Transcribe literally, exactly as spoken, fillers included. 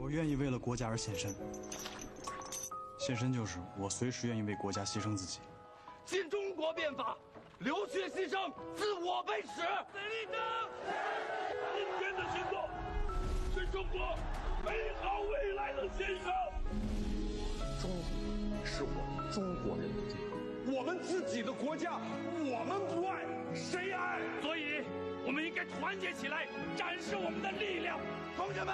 我愿意为了国家而献身，献身就是我随时愿意为国家牺牲自己。 新中国变法，流血牺牲，自我为始。奋力争！ 今天的行动是中国美好未来的献上。 中国是我们中国人的尊严， 我们自己的国家，我们不爱，谁爱？ 所以，我们应该团结起来，展示我们的力量。同学们！